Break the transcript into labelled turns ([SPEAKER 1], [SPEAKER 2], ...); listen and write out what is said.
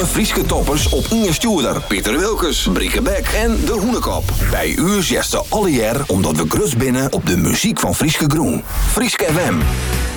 [SPEAKER 1] en Frieske toppers op Inge Stuurder, Pieter Wilkes, Brieke Beck en De Hoenekop. Bij u zegt ze alle jaar omdat we grus binnen op de muziek van Frieske Groen. Frieske FM.